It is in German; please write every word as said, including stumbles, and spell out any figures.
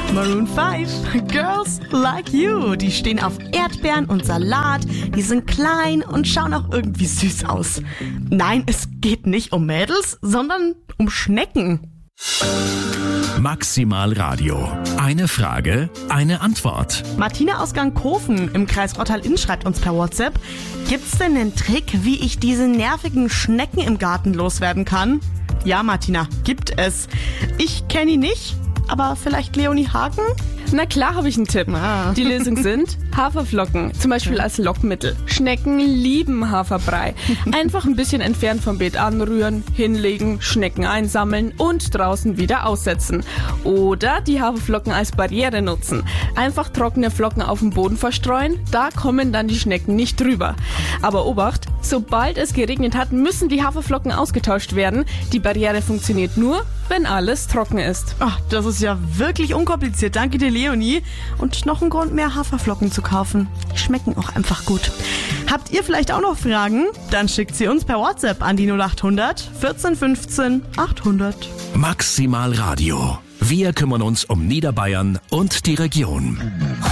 Maroon fünf, Girls Like You. Die stehen auf Erdbeeren und Salat. Die sind klein und schauen auch irgendwie süß aus. Nein, es geht nicht um Mädels, sondern um Schnecken. Maximal Radio. Eine Frage, eine Antwort. Martina aus Gangkofen im Kreis Rottal-Inn schreibt uns per WhatsApp: Gibt's denn einen Trick, wie ich diese nervigen Schnecken im Garten loswerden kann? Ja, Martina, gibt es. Ich kenne ihn nicht, aber vielleicht Leonie Hagen? Na klar habe ich einen Tipp. Ah. Die Lösung sind Haferflocken, zum Beispiel als Lockmittel. Schnecken lieben Haferbrei. Einfach ein bisschen entfernt vom Beet anrühren, hinlegen, Schnecken einsammeln und draußen wieder aussetzen. Oder die Haferflocken als Barriere nutzen. Einfach trockene Flocken auf dem Boden verstreuen, da kommen dann die Schnecken nicht drüber. Aber Obacht, sobald es geregnet hat, müssen die Haferflocken ausgetauscht werden. Die Barriere funktioniert nur, wenn alles trocken ist. Ach, das ist ja wirklich unkompliziert. Danke dir, Leonie. Und noch ein Grund mehr, Haferflocken zu kaufen. Die schmecken auch einfach gut. Habt ihr vielleicht auch noch Fragen? Dann schickt sie uns per WhatsApp an die null acht hundert vierzehn fünfzehn achthundert. Maximal Radio. Wir kümmern uns um Niederbayern und die Region.